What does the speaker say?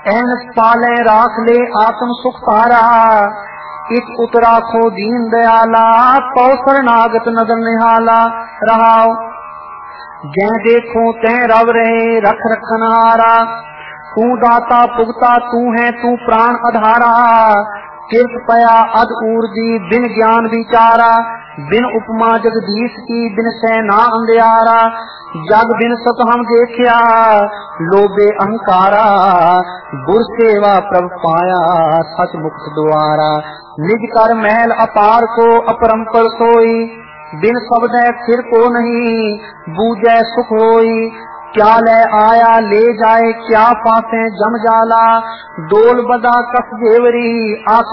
ਐਨ ਪਾਲੇ ਰਾਖ ले आत्म सुख पारा। इक उतरा खो दीन दयाला पौ शरणागत नदर निहाला। रहाओ जै देखो तै रव रहे रख रखन हारा। तू दाता पुगता तू है तू प्राण आधारा। किरत पया अध ऊर्जी बिन ज्ञान विचारा। बिन उपमा जगदीश की बिन सैना अंधियारा। जग बिन सत हम देखिया लोभे अहंकारा। गुर सेवा प्रभ पाया सच मुक्त द्वारा। निज कर महल अपार को अपरंपर सोई। बिन शब्द सिर को नहीं बूझे सुख होई। क्या ले आया ले जाए क्या पासे जम जाला। डोल बदा कस जेवरी